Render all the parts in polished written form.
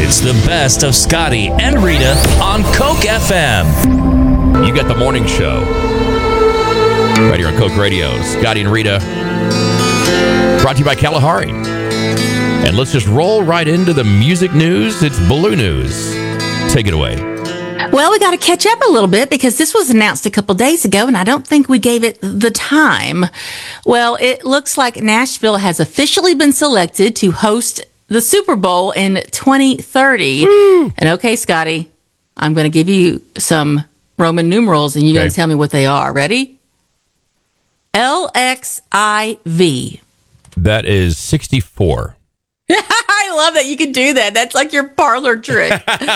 It's the best of Scotty and Rita on Coke FM. You got the morning show right here on Coke Radio. Scotty and Rita, brought to you by Kalahari. And let's just roll right into the music news. It's Blue News. Take it away. Well, we got to catch up a little bit because this was announced a couple days ago, and I don't think we gave it the time. Well, it looks like Nashville has officially been selected to host the Super Bowl in 2030. Woo. And okay, Scotty, I'm going to give you some Roman numerals, and you're going to tell me what they are. Ready? LXIV. That is 64. I love that you can do that. That's like your parlor trick.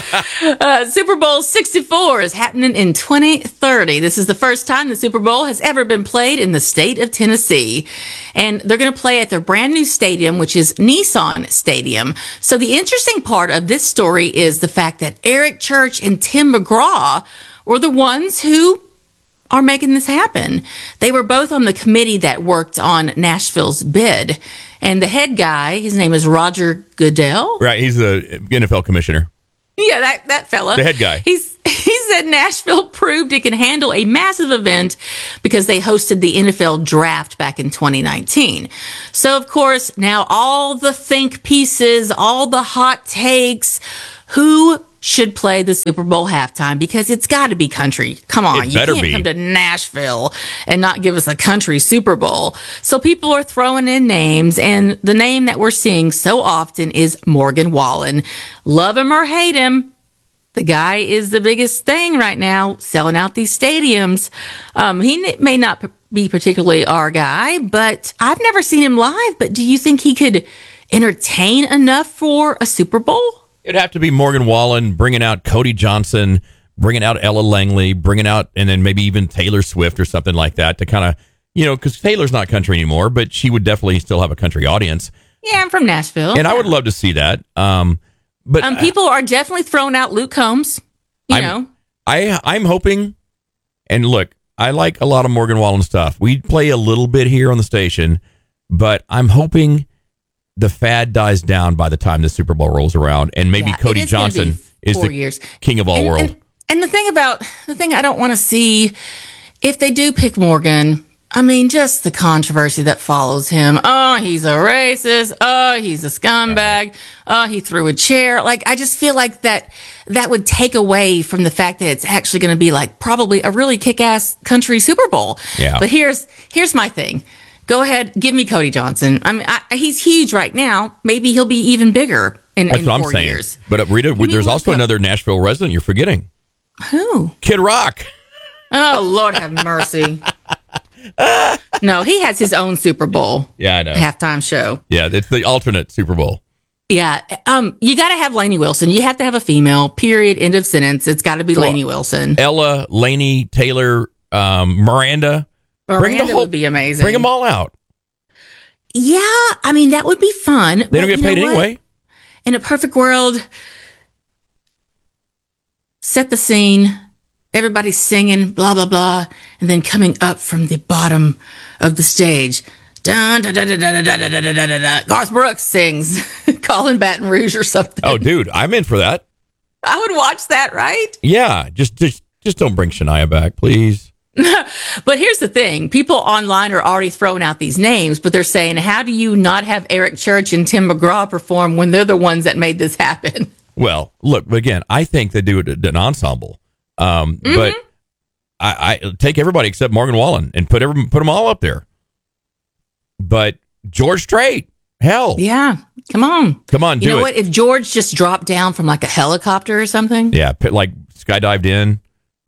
Super Bowl 64 is happening in 2030. This is the first time the Super Bowl has ever been played in the state of Tennessee. And they're going to play at their brand new stadium, which is Nissan Stadium. So the interesting part of this story is the fact that Eric Church and Tim McGraw were the ones who are making this happen. They were both on the committee that worked on Nashville's bid. And the head guy, his name is Roger Goodell. Right, he's the NFL commissioner. Yeah, that fella. The head guy. He said Nashville proved it can handle a massive event because they hosted the NFL draft back in 2019. So, of course, now all the think pieces, all the hot takes, who should play the Super Bowl halftime, because it's got to be country. Come on, you can't come to Nashville and not give us a country Super Bowl. So people are throwing in names, and the name that we're seeing so often is Morgan Wallen. Love him or hate him, the guy is the biggest thing right now, selling out these stadiums. He may not be particularly our guy, but I've never seen him live. But do you think he could entertain enough for a Super Bowl? It'd have to be Morgan Wallen bringing out Cody Johnson, bringing out Ella Langley, bringing out, and then maybe even Taylor Swift or something like that to kind of, because Taylor's not country anymore, but she would definitely still have a country audience. Yeah, I'm from Nashville. And I would love to see that. But people are definitely throwing out Luke Combs. I'm hoping, and look, I like a lot of Morgan Wallen stuff. We play a little bit here on the station, but I'm hoping the fad dies down by the time the Super Bowl rolls around, and maybe Cody Johnson is the king of all world. And the thing I don't want to see, if they do pick Morgan, I mean, just the controversy that follows him. Oh, he's a racist. Oh, he's a scumbag. Oh, he threw a chair. Like, I just feel like that would take away from the fact that it's actually going to be like probably a really kick-ass country Super Bowl. Yeah. But here's my thing. Go ahead, give me Cody Johnson. I mean, he's huge right now. Maybe he'll be even bigger in 4 years. But Rita, there's also another Nashville resident you're forgetting. Who? Kid Rock. Oh, Lord have mercy. No, he has his own Super Bowl. Yeah, I know. Halftime show. Yeah, it's the alternate Super Bowl. Yeah. You got to have Lainey Wilson. You have to have a female, period, end of sentence. It's got to be Lainey Wilson. Ella, Lainey, Taylor, Miranda. Miranda would be amazing. Bring them all out. Yeah, I mean, that would be fun. They don't get paid anyway. In a perfect world, set the scene, everybody's singing, blah, blah, blah, and then coming up from the bottom of the stage, dun, dun, dun, dun, dun, dun, dun, dun, dun, dun, Garth Brooks sings Calling Baton Rouge or something. Oh, dude, I'm in for that. I would watch that, right? Yeah, just don't bring Shania back, please. But here's the thing. People online are already throwing out these names, but they're saying, how do you not have Eric Church and Tim McGraw perform when they're the ones that made this happen? Well, look, again, I think they do it an ensemble. But I take everybody except Morgan Wallen and put them all up there. But George Strait, hell. Yeah, come on. Do it. You know what? If George just dropped down from like a helicopter or something. Yeah, like skydived in.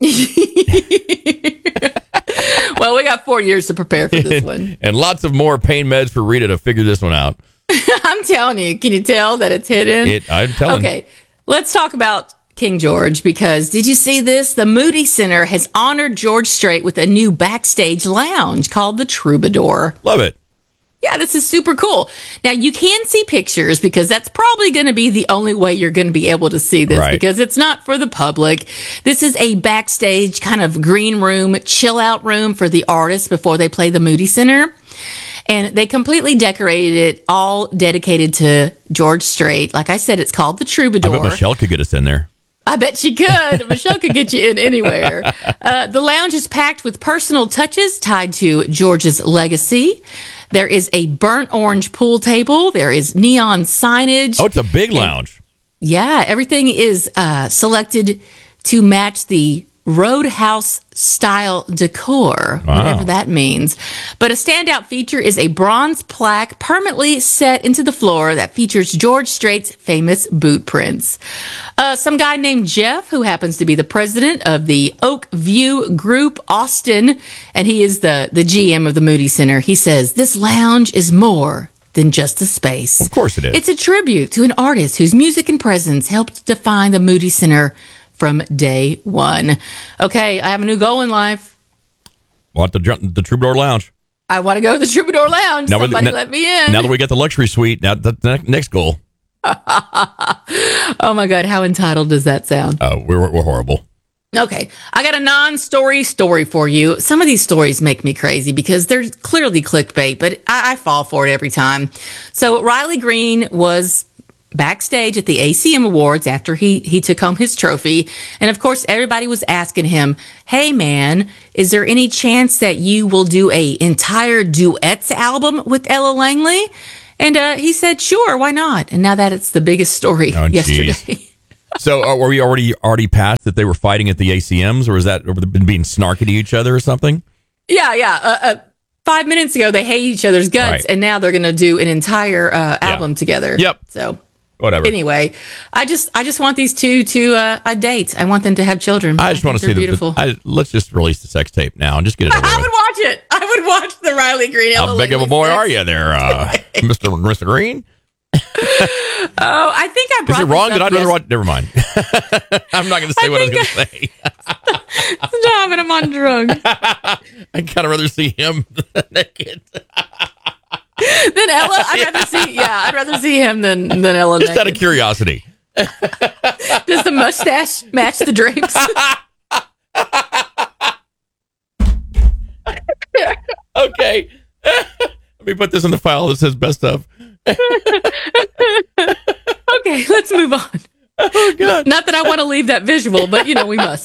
Well, we got 4 years to prepare for this one. And lots of more pain meds for Rita to figure this one out. I'm telling you. Can you tell that it's hidden? I'm telling you. Okay, let's talk about King George, because did you see this? The Moody Center has honored George Strait with a new backstage lounge called the Troubadour. Love it. Yeah, this is super cool. Now, you can see pictures because that's probably going to be the only way you're going to be able to see this, right, because it's not for the public. This is a backstage kind of green room, chill out room for the artists before they play the Moody Center. And they completely decorated it, all dedicated to George Strait. Like I said, it's called the Troubadour. I bet Michelle could get us in there. I bet she could. Michelle could get you in anywhere. The lounge is packed with personal touches tied to George's legacy. There is a burnt orange pool table. There is neon signage. Oh, it's a big lounge. Yeah, everything is selected to match the Roadhouse style decor, whatever that means. But a standout feature is a bronze plaque permanently set into the floor that features George Strait's famous boot prints. Some guy named Jeff, who happens to be the president of the Oak View Group, Austin, and he is the GM of the Moody Center. He says, "This lounge is more than just a space. Of course it is. It's a tribute to an artist whose music and presence helped define the Moody Center from day one." Okay, I have a new goal in life. Want the Troubadour Lounge? I want to go to the Troubadour Lounge. Somebody let me in. Now that we got the luxury suite, now the next goal. Oh my God, how entitled does that sound? We're horrible. Okay, I got a non-story story for you. Some of these stories make me crazy because they're clearly clickbait, but I fall for it every time. So Riley Green was backstage at the ACM Awards after he took home his trophy. And of course, everybody was asking him, "Hey man, is there any chance that you will do a entire duets album with Ella Langley?" And he said, "Sure, why not?" And now that it's the biggest story yesterday. So were we already past that they were fighting at the ACMs, or is that been being snarky to each other or something? Yeah. 5 minutes ago, they hate each other's guts, Right. and now they're going to do an entire album together. Yep. So whatever. Anyway, I just want these two to date. I want them to have children. I just want to see beautiful. Let's just release the sex tape now and just get it over I with. would watch it. I would watch the Riley Green. How big of a boy are you there, Mr. Green? Oh, I think I brought Is it wrong this that up I'd rather watch? Never mind. I'm not going to say what I was going to say. Stop it, I'm on drugs. I'd kind of rather see him naked. Then Ella, I'd rather see him than Ella. Just out of naked. curiosity. Does the mustache match the drapes? Okay. Let me put this in the file that says best of. Okay, let's move on. Oh, God. Not that I want to leave that visual, but we must.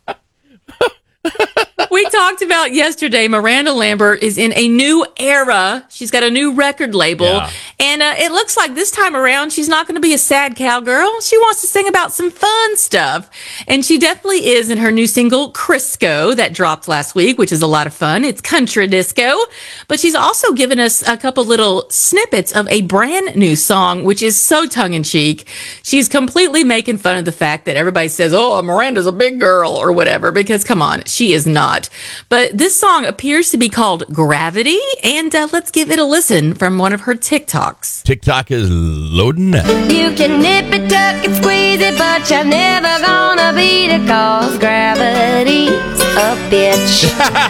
We talked about yesterday, Miranda Lambert is in a new era. She's got a new record label. Yeah. And it looks like this time around, she's not going to be a sad cowgirl. She wants to sing about some fun stuff. And she definitely is in her new single, Crisco, that dropped last week, which is a lot of fun. It's country disco. But she's also given us a couple little snippets of a brand new song, which is so tongue-in-cheek. She's completely making fun of the fact that everybody says, "Oh, Miranda's a big girl," or whatever, because come on, she is not. But this song appears to be called Gravity, and let's give it a listen from one of her TikToks. TikTok is loading up. You can nip it, tuck it, squeeze it, but you're never gonna beat it, 'cause gravity's a bitch.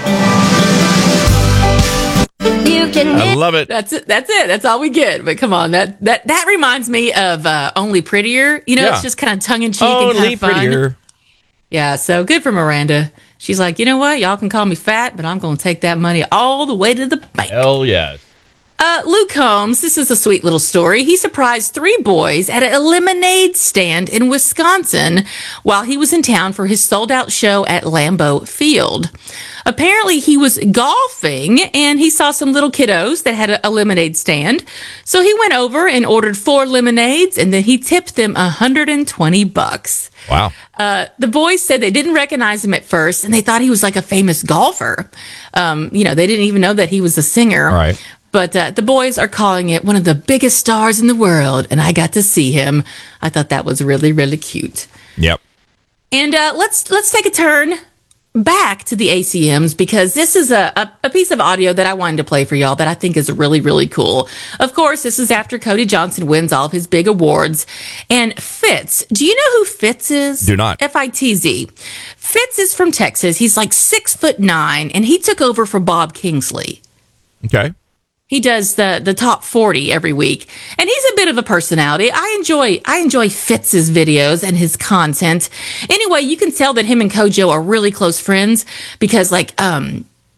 You can I love it. That's it. That's all we get. But come on, that reminds me of Only Prettier. Yeah. It's just kind of tongue in cheek and kind Only of fun. prettier. Yeah, so good for Miranda. She's like, you know what? Y'all can call me fat, but I'm going to take that money all the way to the bank. Hell yes. Luke Combs, this is a sweet little story. He surprised 3 boys at a lemonade stand in Wisconsin while he was in town for his sold-out show at Lambeau Field. Apparently, he was golfing and he saw some little kiddos that had a lemonade stand. So he went over and ordered 4 lemonades, and then he tipped them $120. Wow. The boys said they didn't recognize him at first, and they thought he was like a famous golfer. They didn't even know that he was a singer. All right. But the boys are calling it one of the biggest stars in the world, and I got to see him. I thought that was really, really cute. Yep. And let's take a turn back to the ACMs, because this is a piece of audio that I wanted to play for y'all that I think is really, really cool. Of course, this is after Cody Johnson wins all of his big awards. And Fitz, do you know who Fitz is? Do not. F-I-T-Z. Fitz is from Texas. He's like 6'9", and he took over for Bob Kingsley. Okay. He does the top 40 every week, and he's a bit of a personality. I enjoy Fitz's videos and his content. Anyway, you can tell that him and Kojo are really close friends because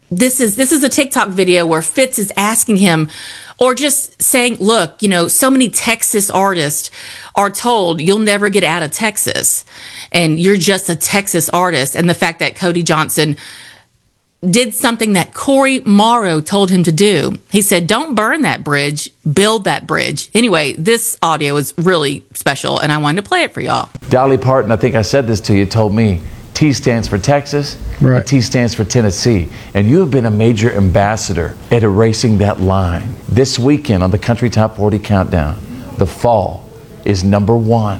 this is a TikTok video where Fitz is asking him, or just saying, look, so many Texas artists are told you'll never get out of Texas and you're just a Texas artist. And the fact that Cody Johnson did something that Corey Morrow told him to do. He said, don't burn that bridge, build that bridge. Anyway, this audio is really special and I wanted to play it for y'all. Dolly Parton, I think I said this to you, told me T stands for Texas, right. and T stands for Tennessee. And you have been a major ambassador at erasing that line. This weekend on the Country Top 40 Countdown, The Fall is #1.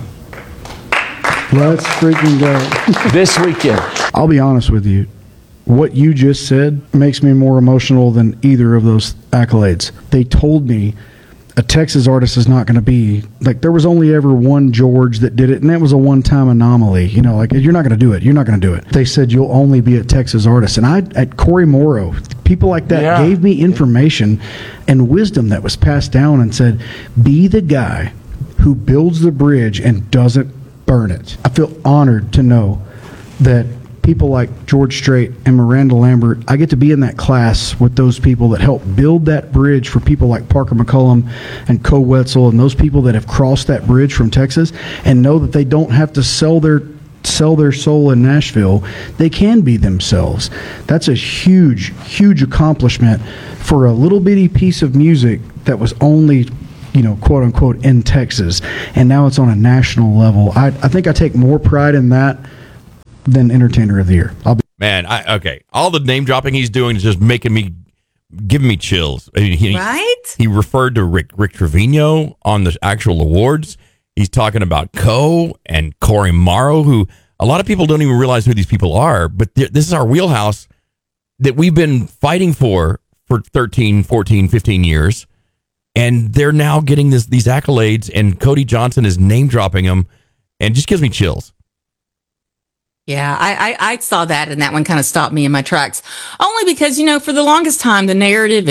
Let's freaking go. This weekend. I'll be honest with you. What you just said makes me more emotional than either of those accolades. They told me a Texas artist is not going to be, like, there was only ever one George that did it, and that was a one-time anomaly. You're not going to do it. You're not going to do it. They said you'll only be a Texas artist. And at Corey Morrow, people like that gave me information and wisdom that was passed down and said, be the guy who builds the bridge and doesn't burn it. I feel honored to know that people like George Strait and Miranda Lambert, I get to be in that class with those people that help build that bridge for people like Parker McCollum and Co Wetzel and those people that have crossed that bridge from Texas and know that they don't have to sell their soul in Nashville. They can be themselves. That's a huge, huge accomplishment for a little bitty piece of music that was only, quote unquote, in Texas. And now it's on a national level. I think I take more pride in that than Entertainer of the Year. Man, okay. All the name dropping he's doing is just giving me chills. I mean, he referred to Rick Trevino on the actual awards. He's talking about Co and Corey Morrow, who a lot of people don't even realize who these people are. But this is our wheelhouse that we've been fighting for 13, 14, 15 years. And they're now getting these accolades, and Cody Johnson is name dropping them, and it just gives me chills. Yeah, I saw that, and that one kind of stopped me in my tracks. Only because, for the longest time, the narrative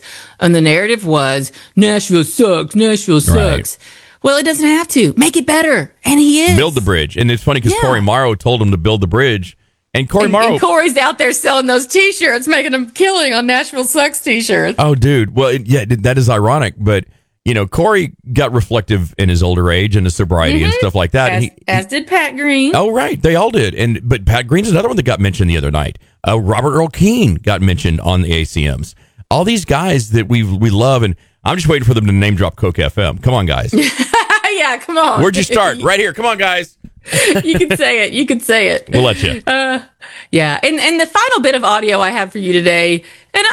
was, Nashville sucks, Nashville sucks. Right. Well, it doesn't have to. Make it better. And he is. Build the bridge. And it's funny because Corey Morrow told him to build the bridge. And Corey's out there selling those T-shirts, making them killing on Nashville Sucks T-shirts. Oh, dude. Well, that is ironic, but Corey got reflective in his older age and his sobriety and stuff like that. As did Pat Green. Oh, right. They all did. But Pat Green's another one that got mentioned the other night. Robert Earl Keen got mentioned on the ACMs. All these guys that we love, and I'm just waiting for them to name drop Coke FM. Come on, guys. Yeah, come on. Where'd you start? Right here. Come on, guys. You can say it. We'll let you. Yeah. And the final bit of audio I have for you today, and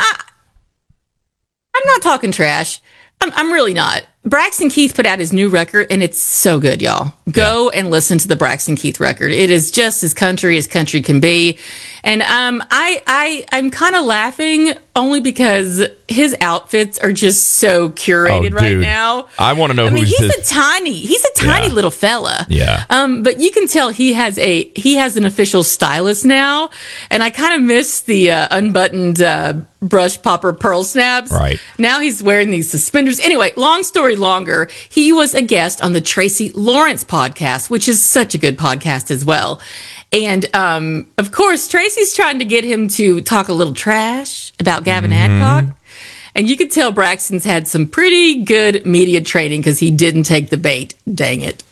I'm not talking trash. I'm really not. Braxton Keith put out his new record, and it's so good, y'all. Go and listen to the Braxton Keith record. It is just as country can be. And I'm kind of laughing only because his outfits are just so curated right now. I want to know he's a tiny little fella. Yeah. But you can tell he has an official stylist now, and I kind of miss the unbuttoned brush popper pearl snaps. Right. Now he's wearing these suspenders. Anyway, long story longer, he was a guest on the Tracy Lawrence podcast, which is such a good podcast as well. And, of course, Tracy's trying to get him to talk a little trash about Gavin Adcock. And you could tell Braxton's had some pretty good media training because he didn't take the bait. Dang it.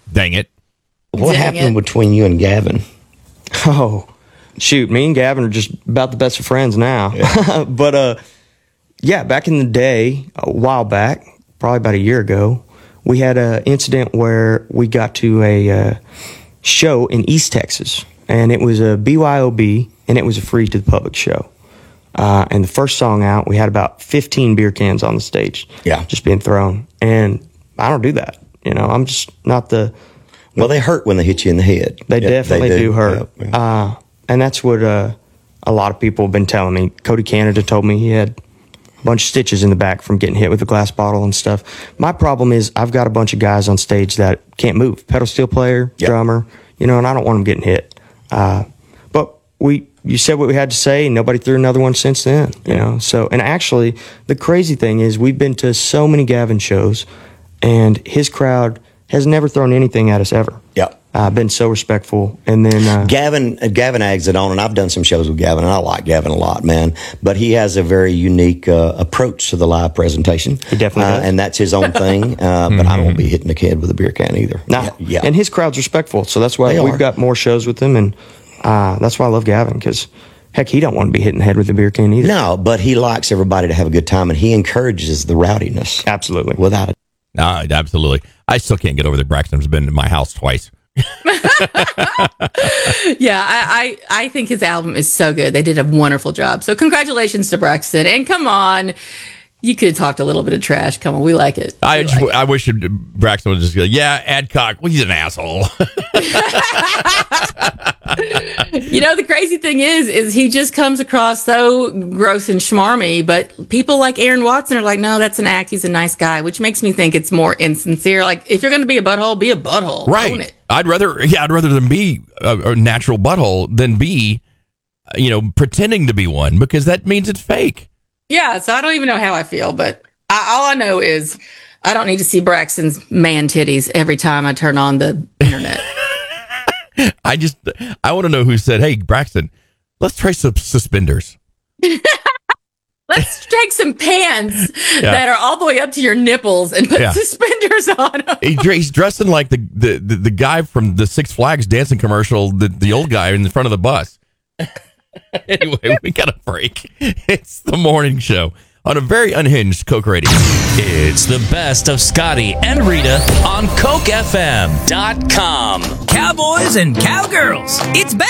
What happened between you and Gavin? Oh, shoot. Me and Gavin are just about the best of friends now. Yeah. But, back in the day, a while back, probably about a year ago, we had an incident where we got to a show in East Texas, and it was a BYOB, and it was a free to the public show. And the first song out, we had about 15 beer cans on the stage, just being thrown. And I don't do that. I'm just not the. Well, they hurt when they hit you in the head. They definitely do hurt. Yeah. And that's what a lot of people have been telling me. Cody Canada told me he had a bunch of stitches in the back from getting hit with a glass bottle and stuff. My problem is I've got a bunch of guys on stage that can't move. Pedal steel player, drummer, and I don't want them getting hit. But you said what we had to say, and nobody threw another one since then, So, and actually, the crazy thing is we've been to so many Gavin shows, and his crowd has never thrown anything at us ever. Yep. Been so respectful. And then Gavin eggs it on, and I've done some shows with Gavin, and I like Gavin a lot, man. But he has a very unique approach to the live presentation. He definitely does. And that's his own thing. But I won't be hitting the kid with a beer can either. Nah. Yeah. And his crowd's respectful, so that's why They we've are. got more shows with him, and that's why I love Gavin, because heck, he don't want to be hitting the head with a beer can either. No, but he likes everybody to have a good time, and he encourages the rowdiness. Absolutely. Without it. No, absolutely. I still can't get over that Braxton's been to my house twice. Yeah, I think his album is so good. They did a wonderful job. So congratulations to Braxton. And come on, you could have talked a little bit of trash. Come on, we like it. I wish Braxton would just go, yeah, Adcock, well, he's an asshole. You know, the crazy thing is he just comes across so gross and schmarmy, but people like Aaron Watson are like, no, that's an act. He's a nice guy, which makes me think it's more insincere. Like, if you're going to be a butthole, be a butthole. Right. Own it. I'd rather them be a natural butthole than be, pretending to be one, because that means it's fake. Yeah, so I don't even know how I feel, but all I know is I don't need to see Braxton's man titties every time I turn on the internet. I want to know who said, hey, Braxton, let's try some suspenders. Let's take some pants that are all the way up to your nipples and put suspenders on them. He's dressing like the guy from the Six Flags dancing commercial, the old guy in the front of the bus. Anyway, we got a break. It's the morning show on a very unhinged Coke Radio. It's the best of Scotty and Rita on CokeFM.com. Cowboys and cowgirls, it's back.